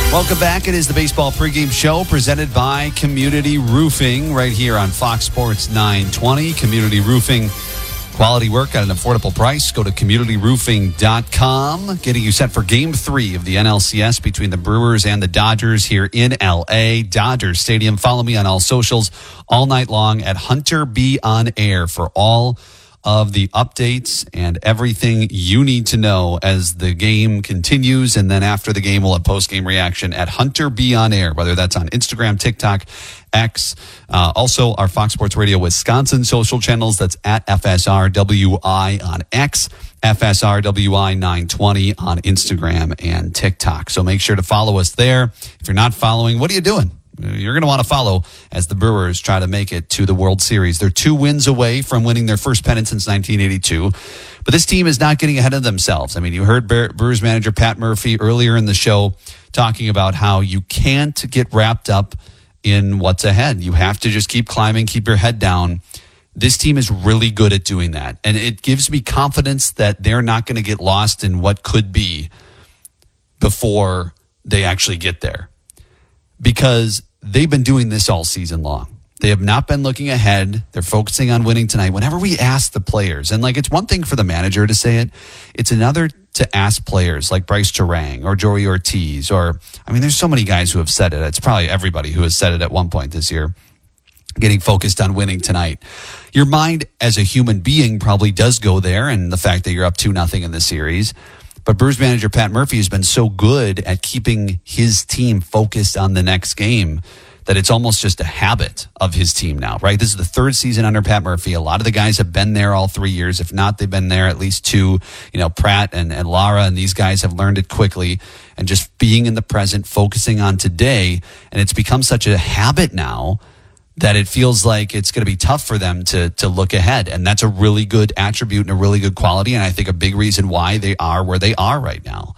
Welcome back. It is the Baseball Pregame Show presented by Community Roofing right here on Fox Sports 920. Community Roofing, quality work at an affordable price. Go to communityroofing.com. Getting you set for Game 3 of the NLCS between the Brewers and the Dodgers here in L.A. Dodgers Stadium. Follow me on all socials all night long at Hunter B on Air for all of the updates and everything you need to know as the game continues. And then after the game, we'll have post-game reaction at Hunter B on Air, whether that's on Instagram, TikTok, X, also our Fox Sports Radio Wisconsin social channels. That's at FSRWI on X, FSRWI 920 on Instagram and TikTok. So make sure to follow us there. If you're not following, what are you doing? You're going to want to follow as the Brewers try to make it to the World Series. They're 2 wins away from winning their first pennant since 1982. But this team is not getting ahead of themselves. I mean, you heard Brewers manager Pat Murphy earlier in the show talking about how you can't get wrapped up in what's ahead. You have to just keep climbing, keep your head down. This team is really good at doing that. And it gives me confidence that they're not going to get lost in what could be before they actually get there. Because they've been doing this all season long. They have not been looking ahead. They're focusing on winning tonight. Whenever we ask the players, and it's one thing for the manager to say it, it's another to ask players like Bryce Terang or Joey Ortiz, there's so many guys who have said it. It's probably everybody who has said it at one point this year, getting focused on winning tonight. Your mind as a human being probably does go there, and the fact that you're up 2-0 in the series. But Brewers manager Pat Murphy has been so good at keeping his team focused on the next game that it's almost just a habit of his team now, right? This is the 3rd season under Pat Murphy. A lot of the guys have been there all 3 years. If not, they've been there at least 2. Pratt and Lara and these guys have learned it quickly and just being in the present, focusing on today. And it's become such a habit now that it feels like it's going to be tough for them to look ahead. And that's a really good attribute and a really good quality. And I think a big reason why they are where they are right now,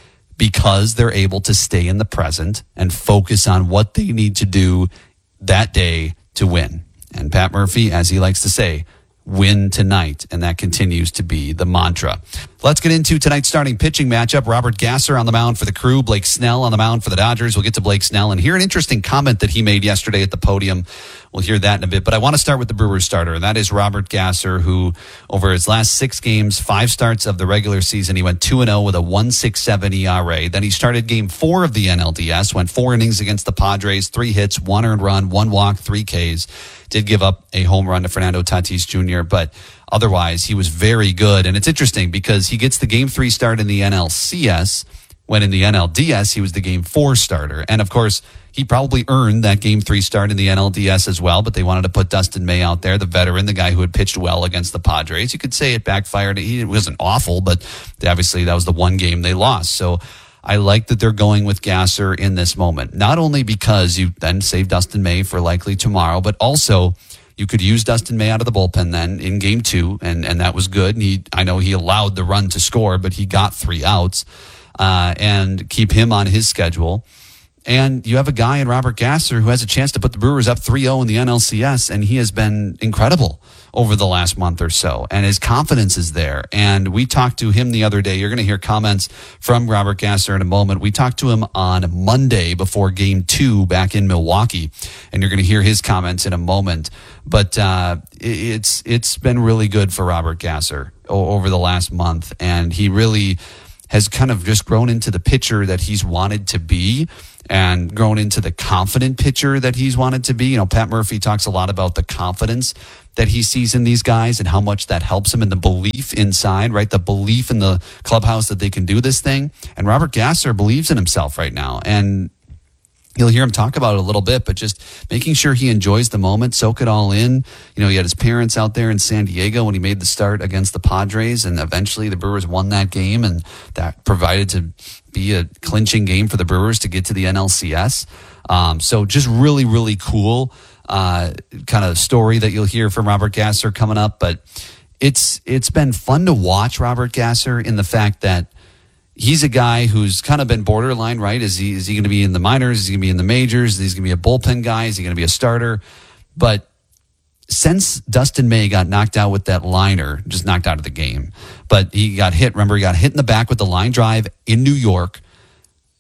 because they're able to stay in the present and focus on what they need to do that day to win. And Pat Murphy, as he likes to say, win tonight, and that continues to be the mantra. Let's get into tonight's starting pitching matchup. Robert Gasser on the mound for the Crew, Blake Snell on the mound for the Dodgers. We'll get to Blake Snell and hear an interesting comment that he made yesterday at the podium. We'll hear that in a bit, but I want to start with the Brewers starter, and that is Robert Gasser, who over his last 6 games, 5 starts of the regular season, he went 2-0 with a 1.67 ERA. Then he started game 4 of the NLDS, went 4 innings against the Padres, 3 hits, 1 earned run, 1 walk, 3 Ks. Did give up a home run to Fernando Tatis Jr., but otherwise he was very good. And it's interesting because he gets the game 3 start in the NLCS, when in the NLDS he was the game 4 starter. And of course, he probably earned that game 3 start in the NLDS as well, but they wanted to put Dustin May out there, the veteran, the guy who had pitched well against the Padres. You could say it backfired. It wasn't awful, but obviously that was the one game they lost. So I like that they're going with Gasser in this moment, not only because you then save Dustin May for likely tomorrow, but also you could use Dustin May out of the bullpen then in game 2, and that was good. And I know he allowed the run to score, but he got 3 outs, and keep him on his schedule. And you have a guy in Robert Gasser who has a chance to put the Brewers up 3-0 in the NLCS, and he has been incredible over the last month or so, and his confidence is there. And we talked to him the other day. You're going to hear comments from Robert Gasser in a moment. We talked to him on Monday before game 2 back in Milwaukee, and you're going to hear his comments in a moment. But it's been really good for Robert Gasser over the last month, and he really has kind of just grown into the pitcher that he's wanted to be, and grown into the confident pitcher that he's wanted to be. Pat Murphy talks a lot about the confidence that he sees in these guys and how much that helps him, and the belief inside, right? The belief in the clubhouse that they can do this thing. And Robert Gasser believes in himself right now. And you'll hear him talk about it a little bit, but just making sure he enjoys the moment, soak it all in. He had his parents out there in San Diego when he made the start against the Padres, and eventually the Brewers won that game, and that provided to be a clinching game for the Brewers to get to the NLCS. So just really, really cool kind of story that you'll hear from Robert Gasser coming up. But it's been fun to watch Robert Gasser in the fact that he's a guy who's kind of been borderline, right? Is he going to be in the minors? Is he going to be in the majors? Is he going to be a bullpen guy? Is he going to be a starter? But since Dustin May got knocked out with that liner, just knocked out of the game, but he got hit. Remember, he got hit in the back with the line drive in New York,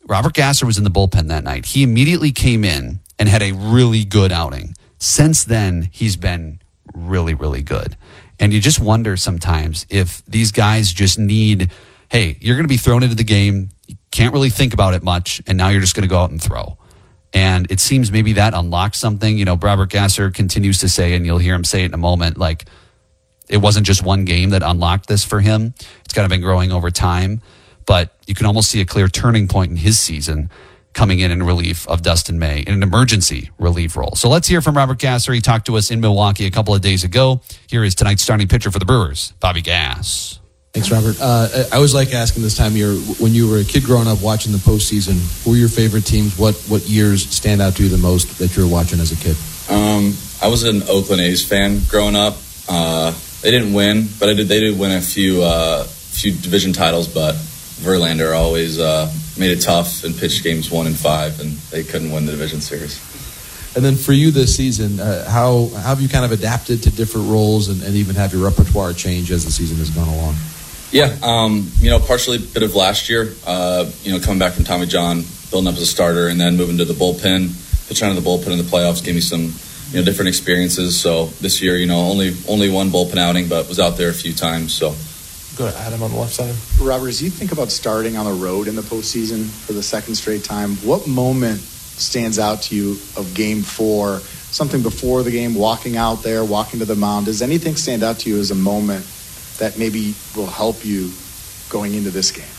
Robert Gasser was in the bullpen that night. He immediately came in and had a really good outing. Since then, he's been really, really good. And you just wonder sometimes if these guys just need, hey, you're going to be thrown into the game. You can't really think about it much. And now you're just going to go out and throw. And it seems maybe that unlocks something. You know, Robert Gasser continues to say, and you'll hear him say it in a moment, like, it wasn't just one game that unlocked this for him. It's kind of been growing over time. But you can almost see a clear turning point in his season coming in relief of Dustin May in an emergency relief role. So let's hear from Robert Gasser. He talked to us in Milwaukee a couple of days ago. Here is tonight's starting pitcher for the Brewers, Bobby Gass. Thanks, Robert. I always like asking this time of year, when you were a kid growing up watching the postseason, who were your favorite teams? What years stand out to you the most that you were watching as a kid? I was an Oakland A's fan growing up. They didn't win, but they did win a few division titles, but Verlander always made it tough and pitched games 1 and 5, and they couldn't win the division series. And then for you this season, how have you kind of adapted to different roles and even have your repertoire change as the season has gone along? Yeah, partially a bit of last year, coming back from Tommy John, building up as a starter, and then moving to the bullpen, pitching out of the bullpen in the playoffs gave me some different experiences. So this year, only one bullpen outing, but was out there a few times, so. Go to Adam on the left side. Robert, as you think about starting on the road in the postseason for the second straight time, what moment stands out to you of Game 4? Something before the game, walking out there, walking to the mound. Does anything stand out to you as a moment that maybe will help you going into this game?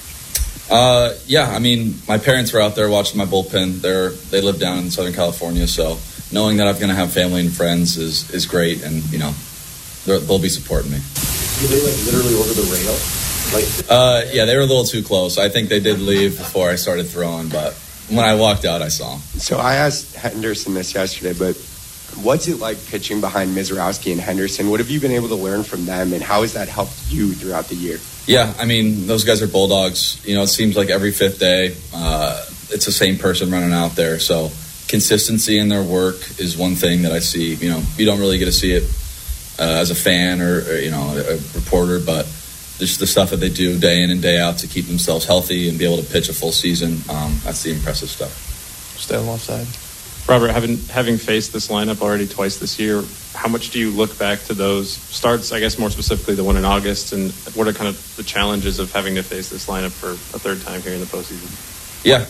My parents were out there watching my bullpen. They live down in Southern California, so knowing that I'm going to have family and friends is great, and they'll be supporting me. Were they literally over the rail? Yeah, they were a little too close. I think they did leave before I started throwing, but when I walked out, I saw them. So I asked Henderson this yesterday, but what's it like pitching behind Mizorowski and Henderson? What have you been able to learn from them, and how has that helped you throughout the year? Yeah, those guys are bulldogs. It seems like every fifth day, it's the same person running out there. So consistency in their work is one thing that I see. You don't really get to see it as a fan or a reporter, but just the stuff that they do day in and day out to keep themselves healthy and be able to pitch a full season, that's the impressive stuff. Stay on the left side. Robert, having faced this lineup already twice this year, how much do you look back to those starts, I guess more specifically the one in August, and what are kind of the challenges of having to face this lineup for a third time here in the postseason? Yeah,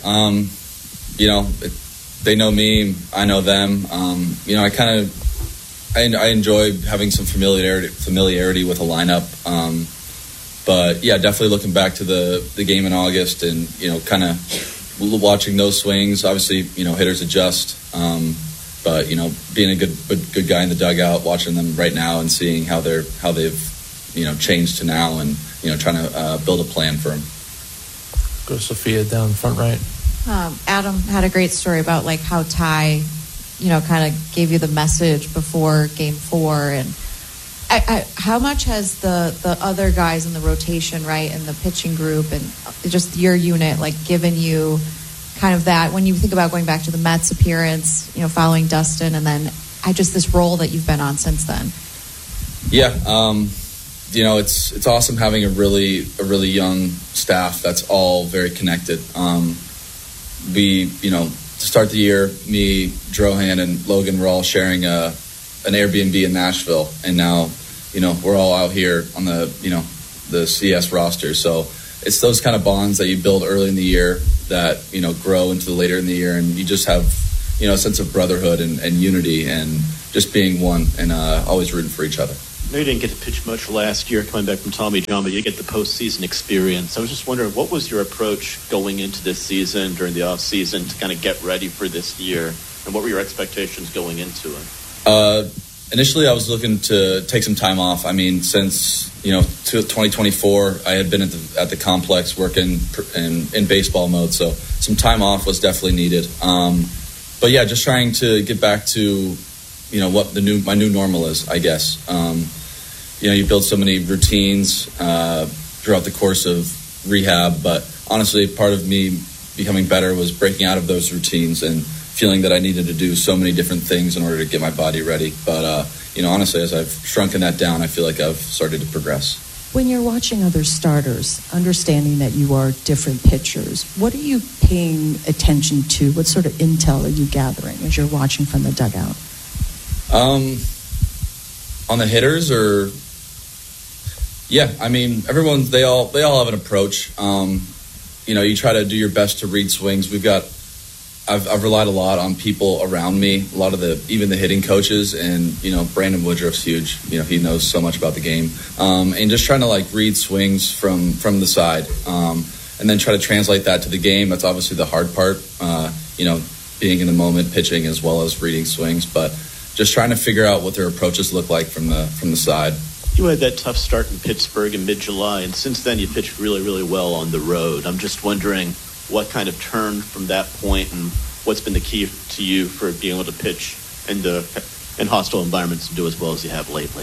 they know me, I know them. I enjoy having some familiarity with a lineup. But yeah, definitely looking back to the game in August and, kind of watching those swings. Obviously, hitters adjust. But, being a good guy in the dugout, watching them right now and seeing how they've, changed to now and, trying to build a plan for them. Go to Sophia down front right. Adam had a great story about how Ty, kind of gave you the message before Game 4, and how much has the other guys in the rotation, right, and the pitching group and just your unit, given you kind of that when you think about going back to the Mets appearance, following Dustin, and then just this role that you've been on since then? Yeah, it's awesome having a really young staff that's all very connected. To start the year, me, Drohan, and Logan were all sharing an Airbnb in Nashville, and now, we're all out here on the CS roster. So it's those kind of bonds that you build early in the year that, grow into later in the year, and you just have, a sense of brotherhood and unity and just being one and always rooting for each other. I know you didn't get to pitch much last year coming back from Tommy John, but you get the postseason experience. I was just wondering, what was your approach going into this season, during the off season, to kind of get ready for this year? And what were your expectations going into it? Initially, I was looking to take some time off. Since 2024, I had been at the complex working in baseball mode, so some time off was definitely needed. But yeah, just trying to get back to what my new normal is, I guess. You build so many routines throughout the course of rehab, but honestly, part of me becoming better was breaking out of those routines and feeling that I needed to do so many different things in order to get my body ready. But honestly, as I've shrunken that down, I feel like I've started to progress. When you're watching other starters, understanding that you are different pitchers, what are you paying attention to? What sort of intel are you gathering as you're watching from the dugout? On the hitters, or yeah, I mean, they all have an approach. You try to do your best to read swings. I've relied a lot on people around me, a lot of even the hitting coaches, and Brandon Woodruff's huge. He knows so much about the game, and just trying to read swings from the side, and then try to translate that to the game. That's obviously the hard part, being in the moment, pitching as well as reading swings, but just trying to figure out what their approaches look like from the side. You had that tough start in Pittsburgh in mid-July, and since then you pitched really, really well on the road. I'm just wondering what kind of turned from that point, and what's been the key to you for being able to pitch in hostile environments and do as well as you have lately?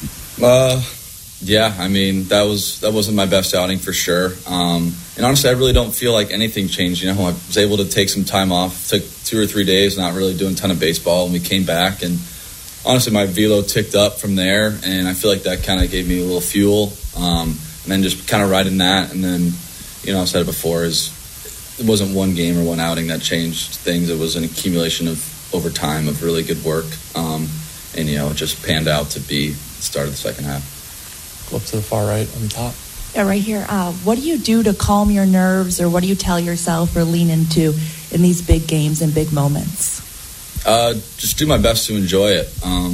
Yeah, I mean, that wasn't my best outing for sure. And honestly, I really don't feel like anything changed. I was able to take some time off, took 2 or 3 days, not really doing a ton of baseball, and we came back, and honestly, my velo ticked up from there, and I feel like that kind of gave me a little fuel, and then just kind of riding that, and then, I said it before, it wasn't one game or one outing that changed things. It was an accumulation over time of really good work, and it just panned out to be the start of the second half. Go up to the far right on the top. Yeah, right here. What do you do to calm your nerves, or what do you tell yourself or lean into in these big games and big moments? Just do my best to enjoy it.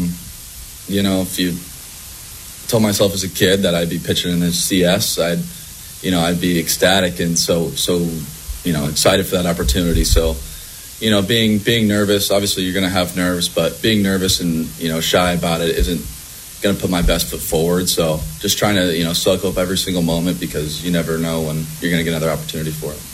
If you told myself as a kid that I'd be pitching in the CS, I'd be ecstatic and so excited for that opportunity. So, being nervous, obviously you're going to have nerves, but being nervous and, shy about it isn't going to put my best foot forward. So just trying to, soak up every single moment, because you never know when you're going to get another opportunity for it.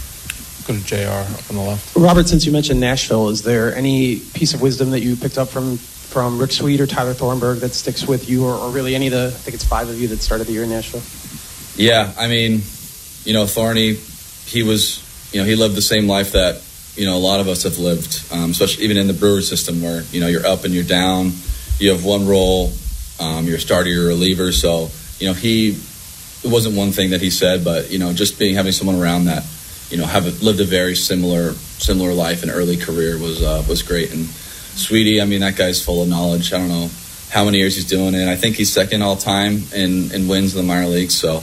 Go to JR up on the left. Robert, since you mentioned Nashville, is there any piece of wisdom that you picked up from Rick Sweet or Tyler Thornburg that sticks with you, or really any of the, I think it's 5 of you that started the year in Nashville? Yeah, I mean, Thorny, he was, he lived the same life that, a lot of us have lived, especially even in the Brewers system where, you're up and you're down, you have one role, you're a starter, you're a reliever. So, it wasn't one thing that he said, but, just having someone around that, lived a very similar life and early career was great. And Sweetie, I mean, that guy's full of knowledge. I don't know how many years he's doing it. I think he's second all time in wins in the minor leagues. So,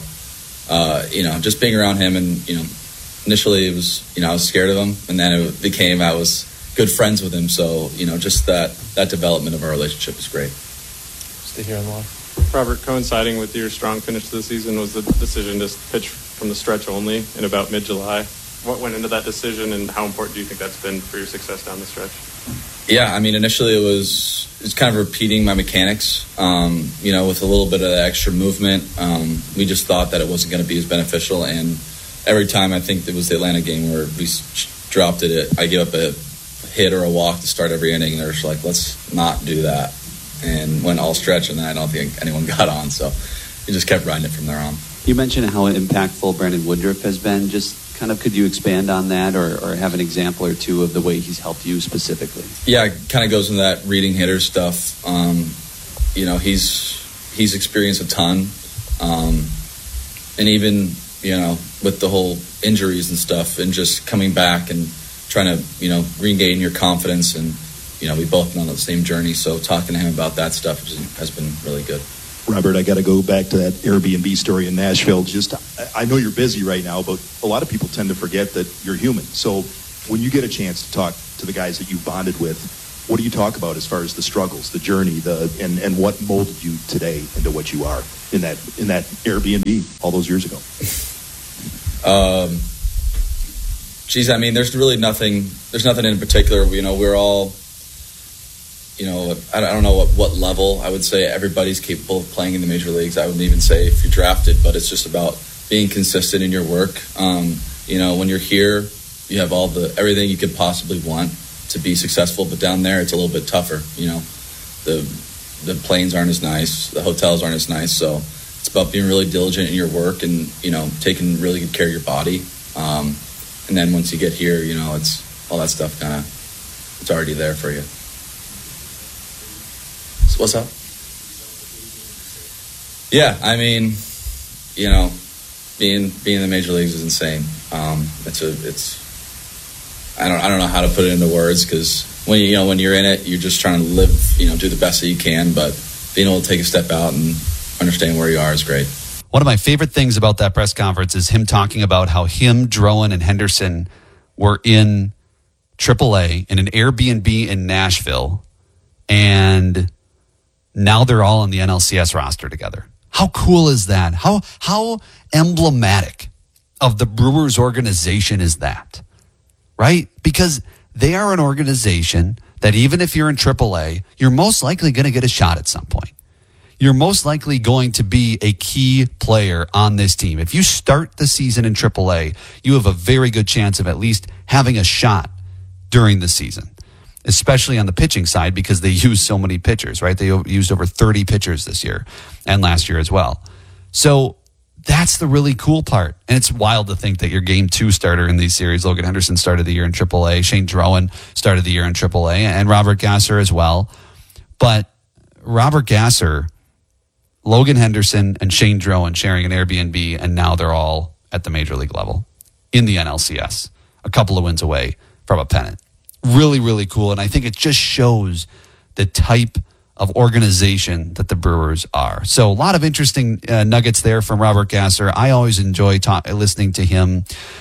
just being around him, and, initially it was, I was scared of him, and then it became, I was good friends with him. So, just that development of our relationship is great. Stay here on the left. Robert, coinciding with your strong finish to the season was the decision to pitch from the stretch only in about mid-July. What went into that decision, and how important do you think that's been for your success down the stretch? Yeah, I mean, initially it was kind of repeating my mechanics, with a little bit of extra movement. We just thought that it wasn't going to be as beneficial, and every time, I think it was the Atlanta game where we dropped it, I gave up a hit or a walk to start every inning, and they're just like, let's not do that. And went all stretch, and then I don't think anyone got on, so we just kept riding it from there on. You mentioned how impactful Brandon Woodruff has been. Just kind of, could you expand on that, or have an example or two of the way he's helped you specifically? Yeah, it kind of goes into that reading hitter stuff. He's experienced a ton, and even with the whole injuries and stuff, and just coming back and trying to regain your confidence, and we both been on the same journey. So talking to him about that stuff has been really good. Robert, I got to go back to that Airbnb story in Nashville. I know you're busy right now, but a lot of people tend to forget that you're human. So when you get a chance to talk to the guys that you bonded with, what do you talk about as far as the struggles, the journey, and what molded you today into what you are in that Airbnb all those years ago? I mean, there's really nothing. There's nothing in particular. We're all. I don't know what level. I would say everybody's capable of playing in the major leagues. I wouldn't even say if you're drafted, but it's just about being consistent in your work. When you're here, you have everything you could possibly want to be successful, but down there it's a little bit tougher. The planes aren't as nice, the hotels aren't as nice, so it's about being really diligent in your work and taking really good care of your body. And then once you get here, it's all that stuff it's already there for you. What's up? Yeah, I mean, being in the major leagues is insane. I don't know how to put it into words, because when you're in it, you're just trying to live, do the best that you can. But being able to take a step out and understand where you are is great. One of my favorite things about that press conference is him talking about how him, Drowan, and Henderson were in AAA in an Airbnb in Nashville, and now they're all on the NLCS roster together. How cool is that? How emblematic of the Brewers organization is that? Right? Because they are an organization that even if you're in AAA, you're most likely going to get a shot at some point. You're most likely going to be a key player on this team. If you start the season in AAA, you have a very good chance of at least having a shot during the season, especially on the pitching side, because they use so many pitchers, right? They used over 30 pitchers this year and last year as well. So that's the really cool part. And it's wild to think that your game 2 starter in these series, Logan Henderson, started the year in AAA. Shane Drowan started the year in AAA, and Robert Gasser as well. But Robert Gasser, Logan Henderson, and Shane Drowan sharing an Airbnb, and now they're all at the major league level in the NLCS, a couple of wins away from a pennant. Really, really cool. And I think it just shows the type of organization that the Brewers are. So a lot of interesting nuggets there from Robert Gasser. I always enjoy listening to him.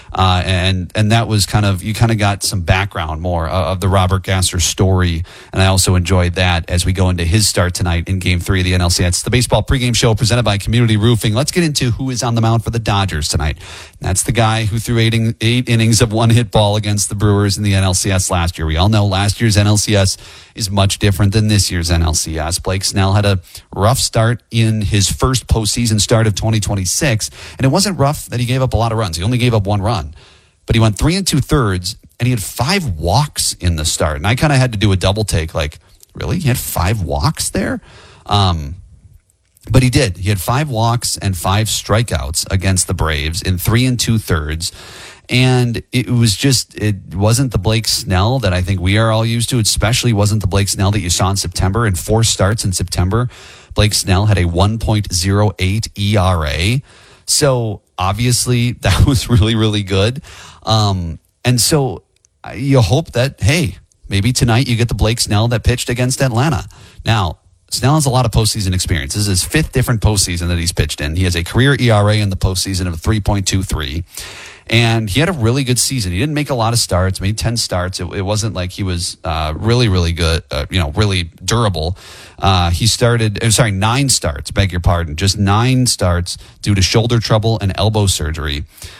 And that was you got some background more of the Robert Gasser story. And I also enjoyed that as we go into his start tonight in Game 3 of the NLCS. It's the baseball pregame show presented by Community Roofing. Let's get into who is on the mound for the Dodgers tonight. That's the guy who threw 8 innings of one-hit ball against the Brewers in the NLCS last year. We all know last year's NLCS is much different than this year's NLCS. Blake Snell had a rough start in his first postseason start of 2026, and it wasn't rough that he gave up a lot of runs. He only gave up 1 run, but he went 3 2/3, and he had 5 walks in the start. And I kind of had to do a double take, like, really? He had 5 walks there? But he did. He had 5 walks and 5 strikeouts against the Braves in 3 2/3. And it wasn't the Blake Snell that I think we are all used to. It especially wasn't the Blake Snell that you saw in September. In 4 starts in September, Blake Snell had a 1.08 ERA. So obviously that was really, really good. And so you hope that, hey, maybe tonight you get the Blake Snell that pitched against Atlanta. Now, Snell has a lot of postseason experience. This is his 5th different postseason that he's pitched in. He has a career ERA in the postseason of 3.23. And he had a really good season. He didn't make a lot of starts, made 10 starts. It wasn't like he was really, really good, really durable. He started, 9 starts, beg your pardon, just 9 starts due to shoulder trouble and elbow surgery.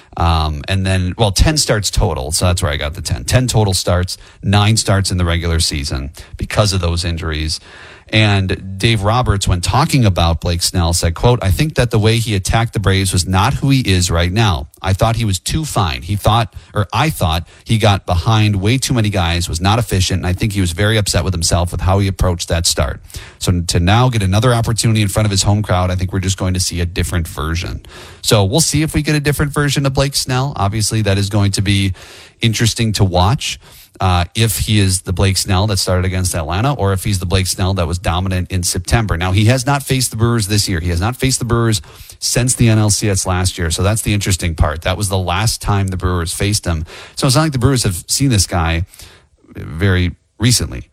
And then, 10 starts total. So that's where I got the 10. 10 total starts, 9 starts in the regular season because of those injuries. And Dave Roberts, when talking about Blake Snell, said, quote, "I think that the way he attacked the Braves was not who he is right now. I thought he was too fine. I thought he got behind way too many guys, was not efficient, and I think he was very upset with himself with how he approached that start. So to now get another opportunity in front of his home crowd, I think we're just going to see a different version." So we'll see if we get a different version of Blake Snell. Obviously, that is going to be interesting to watch. If he is the Blake Snell that started against Atlanta, or if he's the Blake Snell that was dominant in September. Now, he has not faced the Brewers this year. He has not faced the Brewers since the NLCS last year. So that's the interesting part. That was the last time the Brewers faced him. So it's not like the Brewers have seen this guy very recently.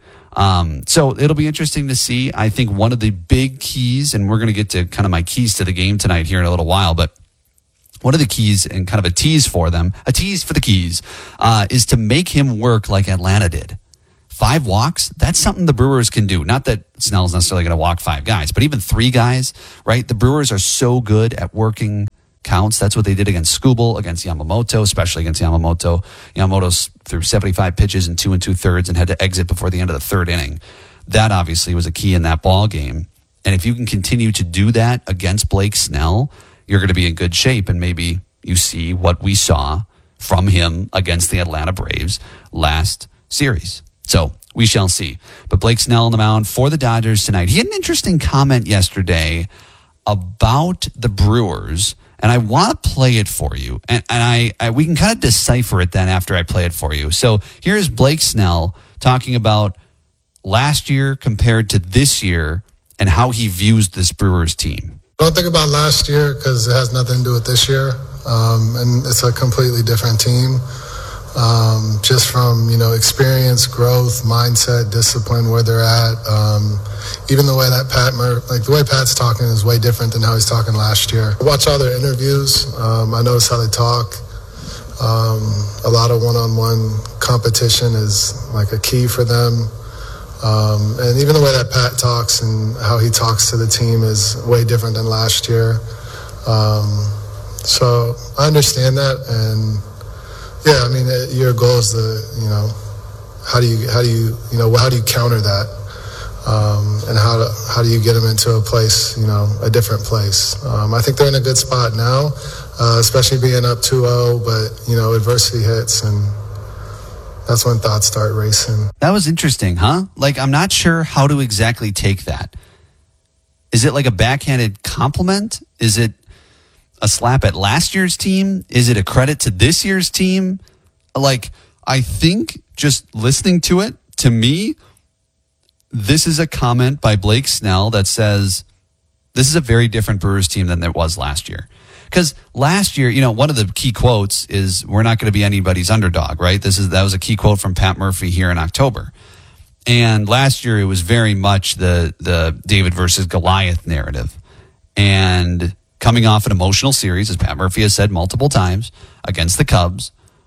So it'll be interesting to see. I think one of the big keys, and we're going to get to kind of my keys to the game tonight here in a little while, but one of the keys, and kind of a tease for them, a tease for the keys, is to make him work like Atlanta did. 5 walks, that's something the Brewers can do. Not that Snell's necessarily going to walk 5 guys, but even 3 guys, right? The Brewers are so good at working counts. That's what they did against Skubal, against Yamamoto, especially against Yamamoto. Yamamoto threw 75 pitches in 2 2/3 and had to exit before the end of the 3rd inning. That obviously was a key in that ball game. And if you can continue to do that against Blake Snell, you're going to be in good shape, and maybe you see what we saw from him against the Atlanta Braves last series. So we shall see. But Blake Snell on the mound for the Dodgers tonight. He had an interesting comment yesterday about the Brewers, and I want to play it for you. And we can kind of decipher it then after I play it for you. So here's Blake Snell talking about last year compared to this year and how he views this Brewers team. Don't think about last year because it has nothing to do with this year. And it's a completely different team. Just from, experience, growth, mindset, discipline, where they're at. Even the way that the way Pat's talking is way different than how he's talking last year. I watch all their interviews. I notice how they talk. A lot of one-on-one competition is like a key for them. And even the way that Pat talks and how he talks to the team is way different than last year. So I understand that, and yeah, I mean, your goal is how do you counter that, and how do you get them into a place, a different place. I think they're in a good spot now, especially being up 2-0, but adversity hits, and that's when thoughts start racing. That was interesting, huh? Like, I'm not sure how to exactly take that. Is it like a backhanded compliment? Is it a slap at last year's team? Is it a credit to this year's team? Like, I think just listening to it, to me, this is a comment by Blake Snell that says this is a very different Brewers team than it was last year. Because last year, one of the key quotes is we're not going to be anybody's underdog, right? That was a key quote from Pat Murphy here in October. And last year it was very much the David versus Goliath narrative. And coming off an emotional series, as Pat Murphy has said multiple times, against the Cubs,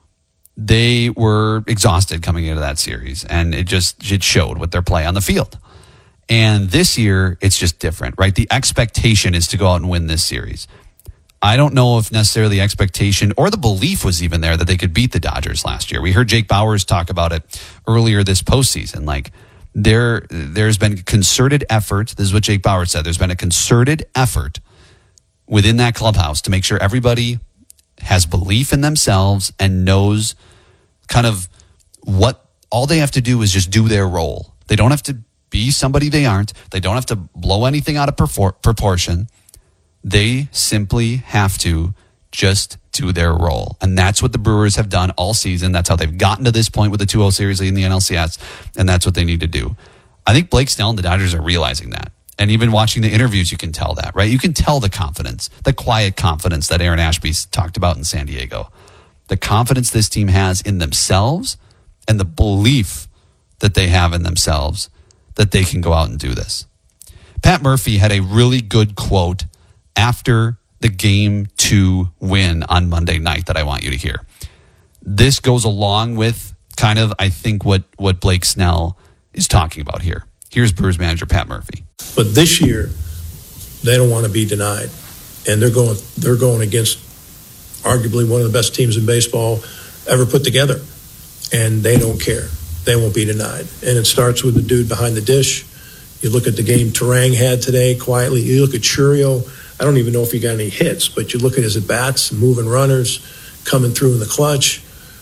they were exhausted coming into that series. And it showed with their play on the field. And this year, it's just different, right? The expectation is to go out and win this series. I don't know if necessarily the expectation or the belief was even there that they could beat the Dodgers last year. We heard Jake Bauers talk about it earlier this postseason. Like, there's been concerted effort. This is what Jake Bauers said. There's been a concerted effort within that clubhouse to make sure everybody has belief in themselves and knows kind of what all they have to do is just do their role. They don't have to be somebody they aren't. They don't have to blow anything out of proportion. They simply have to just do their role. And that's what the Brewers have done all season. That's how they've gotten to this point with the 2-0 series lead in the NLCS. And that's what they need to do. I think Blake Snell and the Dodgers are realizing that. And even watching the interviews, you can tell that, right? You can tell the confidence, the quiet confidence that Aaron Ashby's talked about in San Diego. The confidence this team has in themselves and the belief that they have in themselves that they can go out and do this. Pat Murphy had a really good quote after the Game 2 win on Monday night that I want you to hear. This goes along with kind of, I think, what Blake Snell is talking about here. Here's Brewers manager Pat Murphy. But this year, they don't want to be denied. And they're going against arguably one of the best teams in baseball ever put together. And they don't care. They won't be denied. And it starts with the dude behind the dish. You look at the game Terang had today quietly. You look at Churio. I don't even know if he got any hits, but you look at his at-bats, moving runners, coming through in the clutch.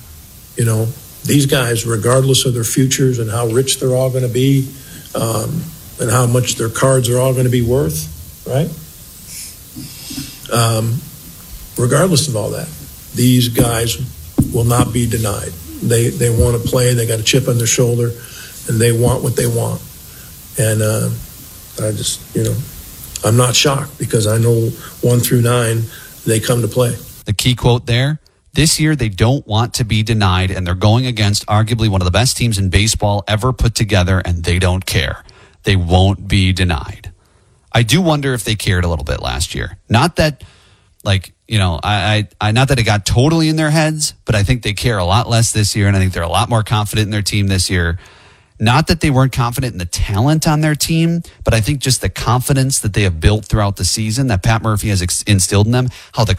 These guys, regardless of their futures and how rich they're all going to be, and how much their cards are all going to be worth, right? Regardless of all that, these guys will not be denied. They want to play. They got a chip on their shoulder, and they want what they want. And I just, I'm not shocked because I know 1 through 9, they come to play. The key quote there, this year they don't want to be denied, and they're going against arguably one of the best teams in baseball ever put together, and they don't care. They won't be denied. I do wonder if they cared a little bit last year. Not that, I not that it got totally in their heads, but I think they care a lot less this year, and I think they're a lot more confident in their team this year. Not that they weren't confident in the talent on their team, but I think just the confidence that they have built throughout the season that Pat Murphy has instilled in them, how the